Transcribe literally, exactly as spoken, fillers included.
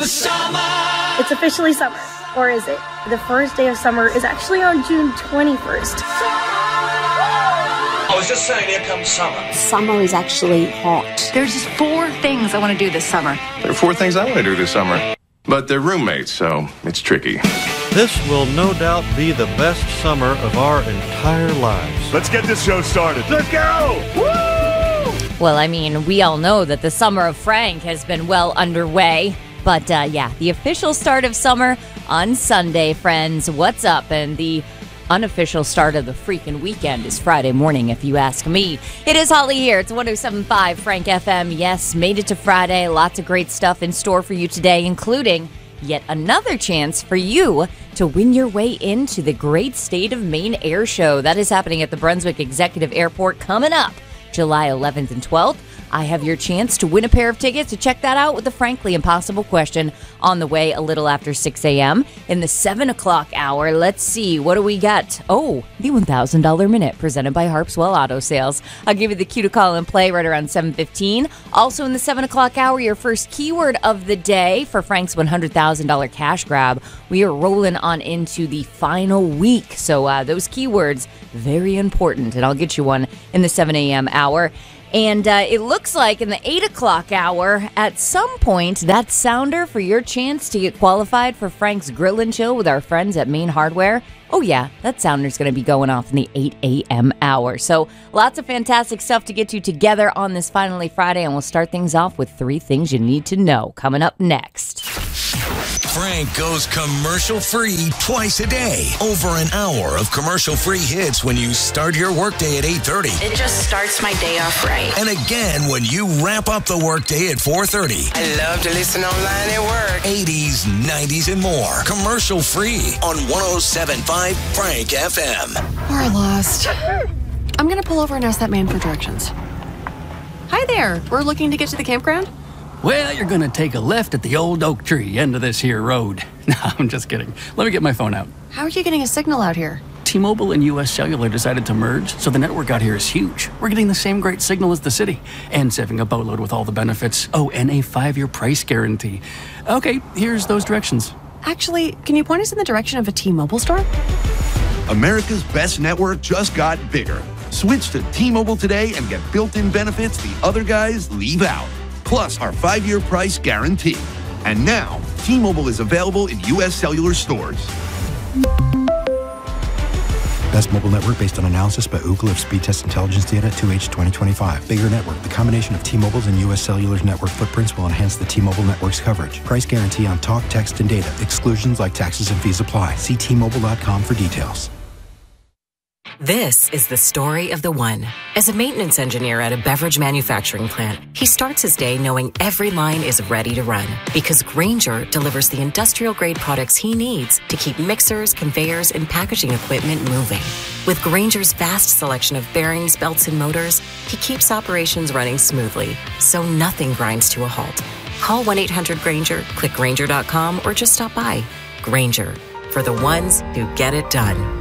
summer. It's officially summer. Or is it? The first day of summer is actually on June twenty-first. I was just saying, here comes summer. Summer is actually hot. There's just four things I want to do this summer. There are four things I want to do this summer. But they're roommates, so it's tricky. This will no doubt be the best summer of our entire lives. Let's get this show started. Let's go! Woo! Well, I mean, we all know that the summer of Frank has been well underway. But, uh, yeah, the official start of summer on Sunday, friends. What's up? And the unofficial start of the freaking weekend is Friday morning, if you ask me. It is Holly here. It's one oh seven point five Frank F M. Yes, made it to Friday. Lots of great stuff in store for you today, including yet another chance for you to win your way into the Great State of Maine Air Show. That is happening at the Brunswick Executive Airport coming up July eleventh and twelfth. I have your chance to win a pair of tickets to check that out with the Frankly Impossible question on the way a little after six a.m. In the seven o'clock hour, let's see, what do we got? Oh, the one thousand dollars Minute presented by Harpswell Auto Sales. I'll give you the cue to call and play right around seven fifteen. Also in the seven o'clock hour, your first keyword of the day for Frank's one hundred thousand dollars cash grab. We are rolling on into the final week, so uh, those keywords, very important, and I'll get you one in the seven a.m. hour. And uh, it looks like in the eight o'clock hour, at some point, that sounder for your chance to get qualified for Frank's Grill and Chill with our friends at Maine Hardware. Oh, yeah, that sounder's going to be going off in the eight a.m. hour. So lots of fantastic stuff to get you together on this Finally Friday. And we'll start things off with three things you need to know coming up next. Frank goes commercial-free twice a day. Over an hour of commercial-free hits when you start your workday at eight thirty. It just starts my day off right. And again when you wrap up the workday at four thirty. I love to listen online at work. eighties, nineties, and more. Commercial-free on one oh seven point five Frank F M. We're lost. I'm going to pull over and ask that man for directions. Hi there. We're looking to get to the campground. Well, you're going to take a left at the old oak tree end of this here road. No, I'm just kidding. Let me get my phone out. How are you getting a signal out here? T-Mobile and U S Cellular decided to merge, so the network out here is huge. We're getting the same great signal as the city, and saving a boatload with all the benefits. Oh, and a five-year price guarantee. Okay, here's those directions. Actually, can you point us in the direction of a T-Mobile store? America's best network just got bigger. Switch to T-Mobile today and get built-in benefits the other guys leave out. Plus our five-year price guarantee. And now, T-Mobile is available in U S Cellular stores. Best mobile network based on analysis by Ookla of speed test intelligence data two H twenty twenty-five. Bigger network. The combination of T-Mobile's and U S Cellular's network footprints will enhance the T-Mobile network's coverage. Price guarantee on talk, text, and data. Exclusions like taxes and fees apply. See T Mobile dot com for details. This is the story of the one. As a maintenance engineer at a beverage manufacturing plant, he starts his day knowing every line is ready to run because Grainger delivers the industrial-grade products he needs to keep mixers, conveyors, and packaging equipment moving. With Grainger's vast selection of bearings, belts, and motors, he keeps operations running smoothly, so nothing grinds to a halt. Call one eight hundred Grainger, click Grainger dot com, or just stop by. Grainger, for the ones who get it done.